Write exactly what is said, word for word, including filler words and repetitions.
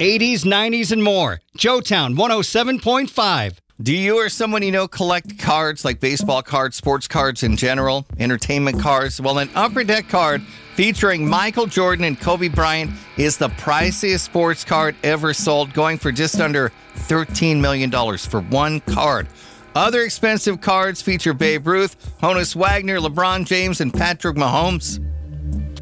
eighties, nineties, and more. Joetown one oh seven point five. Do you or someone you know collect cards like baseball cards, sports cards in general, entertainment cards? Well, an Upper Deck card featuring Michael Jordan and Kobe Bryant is the priciest sports card ever sold, going for just under thirteen million dollars for one card. Other expensive cards feature Babe Ruth, Honus Wagner, LeBron James, and Patrick Mahomes.